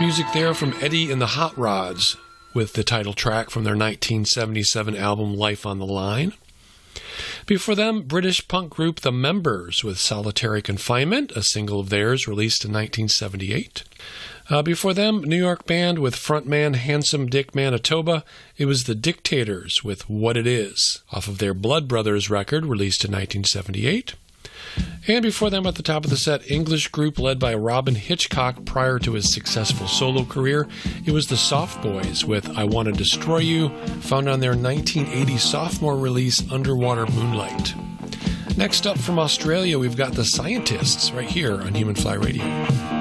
Music there from Eddie and the Hot Rods with the title track from their 1977 album Life on the Line. Before them, British punk group The Members with Solitary Confinement, a single of theirs released in 1978. Before them, New York band with frontman Handsome Dick Manitoba. It was The Dictators with What It Is, off of their Blood Brothers record released in 1978. And before them at the top of the set, English group led by Robin Hitchcock prior to his successful solo career. It was the Soft Boys with I Want to Destroy You, found on their 1980 sophomore release Underwater Moonlight. Next up from Australia, we've got the Scientists right here on Human Fly Radio.